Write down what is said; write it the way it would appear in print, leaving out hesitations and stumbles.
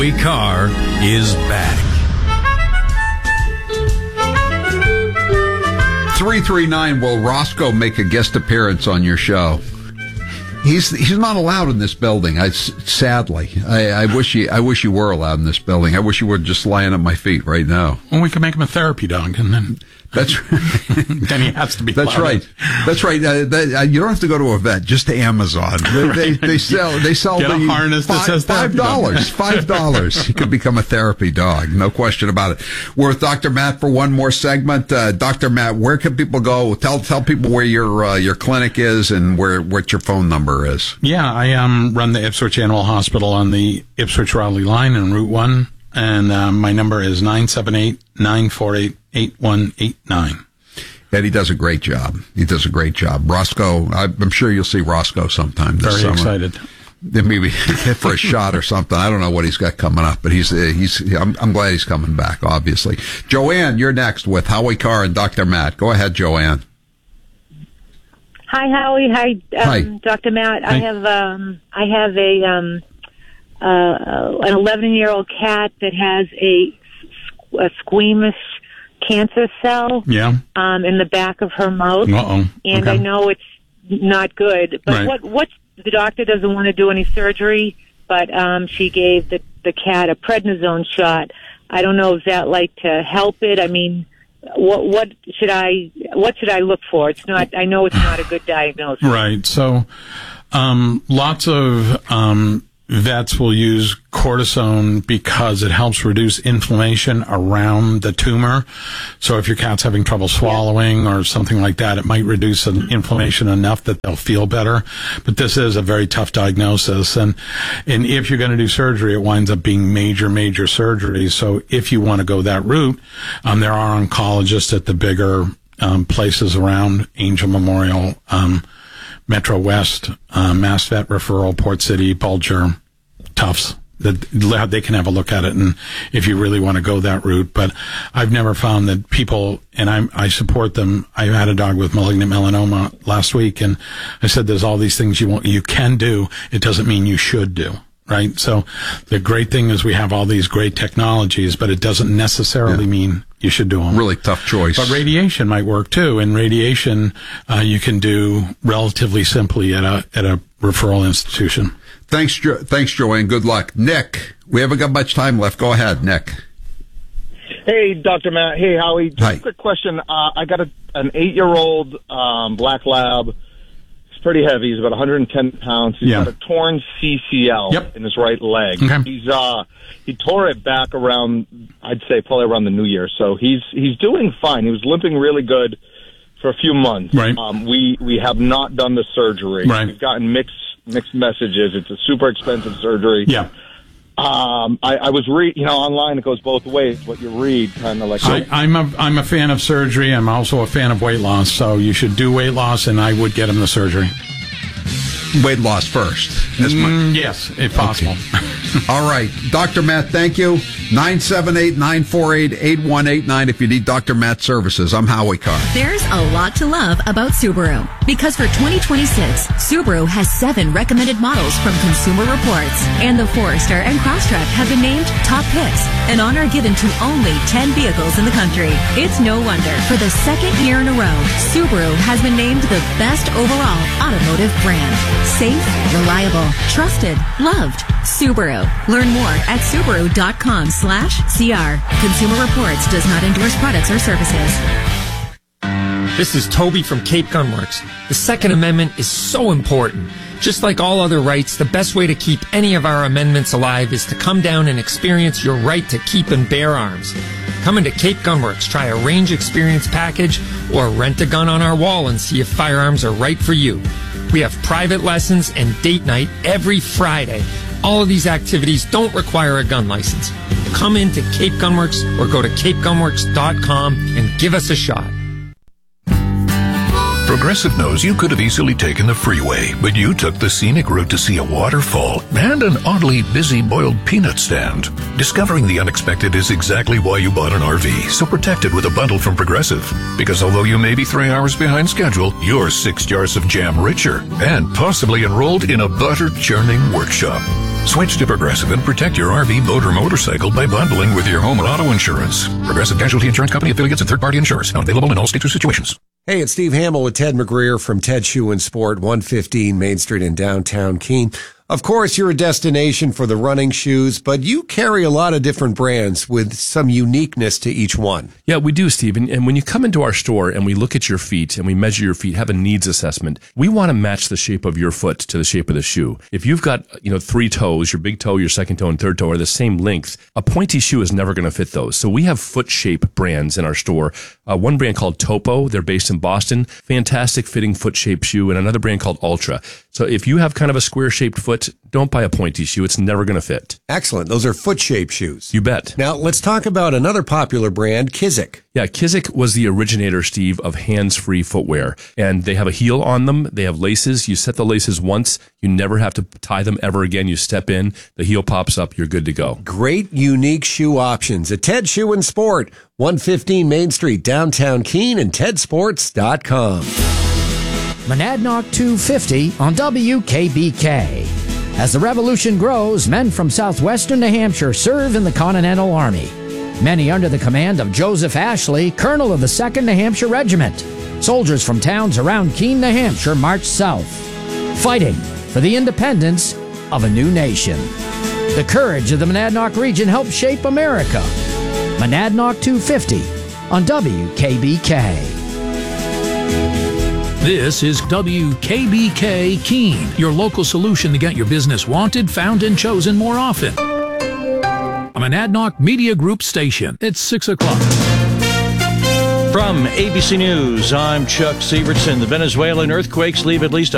Car is back. 339, will Roscoe make a guest appearance on your show? He's not allowed in this building. Sadly, I wish he were allowed in this building. I wish he were just lying at my feet right now. Well, we could make him a therapy dog, and then that's then he has to be. That's right. That's right. You don't have to go to a vet. Just to Amazon. They sell. Get a harness that says $5. He could become a therapy dog. No question about it. We're with Dr. Matt for one more segment. Dr. Matt, where can people go? Tell people where your clinic is and what your phone number is. Yeah, I run the Ipswich Animal Hospital on the Ipswich-Raleigh line on Route 1, and my number is 978-948-8189. And he does a great job. Roscoe, I'm sure you'll see Roscoe sometime this summer. Very excited. Maybe for a shot or something. I don't know what he's got coming up, but I'm glad he's coming back, obviously. Joanne, you're next with Howie Carr and Dr. Matt. Go ahead, Joanne. Hi, Howie. Hi, Dr. Matt. Hi. I have an 11-year-old cat that has a squamous cancer cell. Yeah. In the back of her mouth. Uh-oh. And Okay. I know it's not good. But Right. what the doctor doesn't want to do any surgery, but she gave the cat a prednisone shot. I don't know, is that like to help it? I mean, what should I look for? It's not. I know it's not a good diagnosis. Right. So, lots of vets will use cortisone because it helps reduce inflammation around the tumor. So if your cat's having trouble swallowing or something like that, it might reduce the inflammation enough that they'll feel better. But this is a very tough diagnosis. And if you're going to do surgery, it winds up being major surgery. So if you want to go that route, there are oncologists at the bigger places around, Angel Memorial, Metro West, Mass Vet Referral, Port City, Bulger, Tufts, that they can have a look at it, and if you really want to go that route. But I've never found that people, and I support them. I had a dog with malignant melanoma last week, and I said there's all these things you can do. It doesn't mean you should do. Right? So the great thing is we have all these great technologies, but it doesn't necessarily mean you should do them. Really tough choice. But radiation might work too. And radiation, you can do relatively simply at a referral institution. Thanks, Joanne. Good luck. Nick, we haven't got much time left. Go ahead, Nick. Hey, Dr. Matt. Hey, Howie. Just Hi. a quick question. I got an 8-year-old black lab. He's pretty heavy. He's about 110 pounds. He's got a torn CCL in his right leg. Okay. He tore it back around, I'd say probably around the New Year. So he's doing fine. He was limping really good for a few months. Right. We have not done the surgery. Right. We've gotten mixed messages. It's a super expensive surgery. Yeah. I was online. It goes both ways. What you read, kind of like. I'm a fan of surgery. I'm also a fan of weight loss. So you should do weight loss, and I would get him the surgery. Weight loss first. Yes, if possible. Okay. All right. Dr. Matt, thank you. 978-948-8189 if you need Dr. Matt services. I'm Howie Carr. There's a lot to love about Subaru. Because for 2026, Subaru has 7 recommended models from Consumer Reports. And the Forester and Crosstrek have been named top picks, an honor given to only 10 vehicles in the country. It's no wonder, for the second year in a row, Subaru has been named the best overall automotive brand. Safe, reliable, trusted, loved. Subaru. Learn more at Subaru.com/CR. Consumer Reports does not endorse products or services. This is Toby from Cape Gunworks. The Second Amendment is so important. Just like all other rights, the best way to keep any of our amendments alive is to come down and experience your right to keep and bear arms. Come into Cape Gunworks, try a range experience package, or rent a gun on our wall and see if firearms are right for you. We have private lessons and date night every Friday. All of these activities don't require a gun license. Come into Cape Gunworks or go to capegunworks.com and give us a shot. Progressive knows you could have easily taken the freeway, but you took the scenic route to see a waterfall and an oddly busy boiled peanut stand. Discovering the unexpected is exactly why you bought an RV, so protect it with a bundle from Progressive. Because although you may be 3 hours behind schedule, you're 6 jars of jam richer and possibly enrolled in a butter churning workshop. Switch to Progressive and protect your RV, boat, or motorcycle by bundling with your home or auto insurance. Progressive Casualty Insurance Company affiliates and third-party insurers. Not available in all states or situations. Hey, it's Steve Hamill with Ted McGreer from Ted Shoe and Sport, 115 Main Street in downtown Keene. Of course, you're a destination for the running shoes, but you carry a lot of different brands with some uniqueness to each one. Yeah, we do, Steve. And when you come into our store and we look at your feet and we measure your feet, have a needs assessment, we want to match the shape of your foot to the shape of the shoe. If you've got, 3 toes, your big toe, your second toe, and third toe are the same length, a pointy shoe is never going to fit those. So we have foot shape brands in our store. One brand called Topo, they're based in Boston, fantastic fitting foot shape shoe, and another brand called Ultra. So if you have kind of a square shaped foot, don't buy a pointy shoe. It's never going to fit. Excellent. Those are foot-shaped shoes. You bet. Now, let's talk about another popular brand, Kizik. Yeah, Kizik was the originator, Steve, of hands-free footwear. And they have a heel on them. They have laces. You set the laces once. You never have to tie them ever again. You step in, the heel pops up, you're good to go. Great, unique shoe options at Ted Shoe and Sport, 115 Main Street, downtown Keene, and tedsports.com. Monadnock 250 on WKBK. As the revolution grows, men from southwestern New Hampshire serve in the Continental Army. Many under the command of Joseph Ashley, colonel of the 2nd New Hampshire Regiment. Soldiers from towns around Keene, New Hampshire march south, fighting for the independence of a new nation. The courage of the Monadnock region helped shape America. Monadnock 250 on WKBK. This is WKBK Keene, your local solution to get your business wanted, found, and chosen more often. A Monadnock Media Group station. It's 6 o'clock. From ABC News, I'm Chuck Severson. The Venezuelan earthquakes leave at least